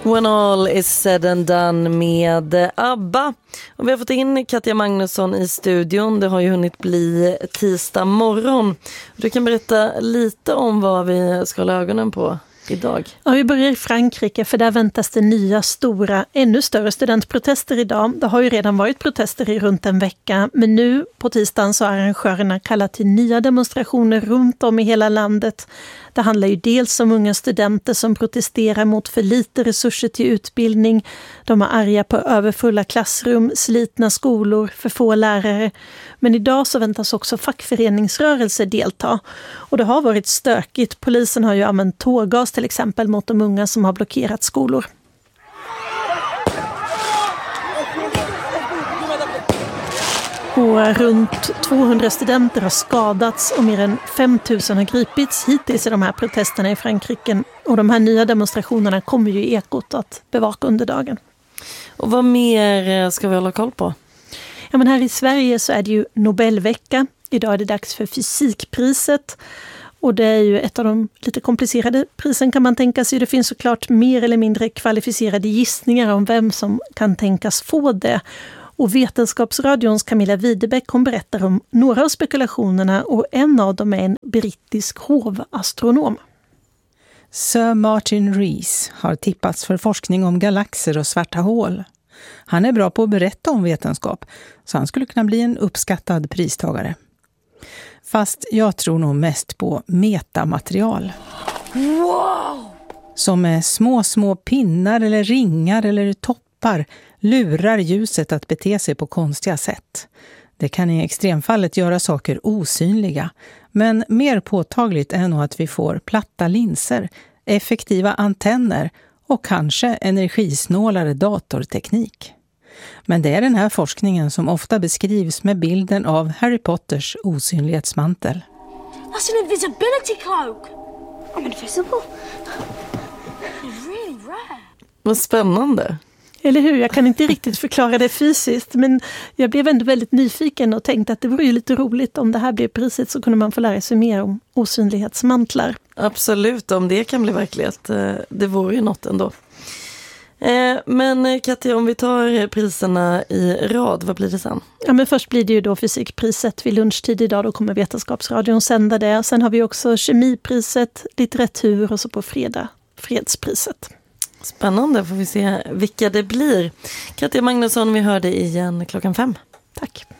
When all is said and done med ABBA. Och vi har fått in Katja Magnusson i studion. Det har ju hunnit bli tisdag morgon. Du kan berätta lite om vad vi ska hålla ögonen på idag. Ja, vi börjar i Frankrike, för där väntas det nya stora, ännu större studentprotester idag. Det har ju redan varit protester i runt en vecka, men nu på tisdagen så har arrangörerna kallat till nya demonstrationer runt om i hela landet. Det handlar ju dels om unga studenter som protesterar mot för lite resurser till utbildning. De är arga på överfulla klassrum, slitna skolor, för få lärare. Men idag så väntas också fackföreningsrörelser delta. Och det har varit stökigt. Polisen har ju använt tårgas till exempel mot de unga som har blockerat skolor. Och runt 200 studenter har skadats och mer än 5 000 har gripits hittills i de här protesterna i Frankrike. Och de här nya demonstrationerna kommer ju Ekot att bevaka under dagen. Och vad mer ska vi hålla koll på? Ja, men här i Sverige så är det ju Nobelvecka. Idag är det dags för fysikpriset. Och det är ju ett av de lite komplicerade prisen kan man tänka sig. Det finns såklart mer eller mindre kvalificerade gissningar om vem som kan tänkas få det. Och Vetenskapsradions Camilla Widebeck kom berättar om några av spekulationerna och en av dem är en brittisk hovastronom. Sir Martin Rees har tippats för forskning om galaxer och svarta hål. Han är bra på att berätta om vetenskap, så han skulle kunna bli en uppskattad pristagare. Fast jag tror nog mest på metamaterial. Wow! Som med små pinnar eller ringar eller toppar lurar ljuset att bete sig på konstiga sätt. Det kan i extremfallet göra saker osynliga, men mer påtagligt är nog att vi får platta linser, effektiva antenner och kanske energisnålare datorteknik. Men det är den här forskningen som ofta beskrivs med bilden av Harry Potters osynlighetsmantel. That's an invisibility cloak. I'm invisible. It's really rare. Vad spännande. Eller hur? Jag kan inte riktigt förklara det fysiskt, men jag blev ändå väldigt nyfiken och tänkte att det vore ju lite roligt om det här blev priset, så kunde man få lära sig mer om osynlighetsmantlar. Absolut, om det kan bli verklighet. Det vore ju något ändå. Men Katja, om vi tar priserna i rad, vad blir det sen? Ja, men först blir det ju då fysikpriset vid lunchtid idag, då kommer Vetenskapsradion sända det. Sen har vi också kemipriset, litteratur och så på fredag fredspriset. Spännande, får vi se vilka det blir. Katja Magnusson, vi hör dig igen 5:00. Tack.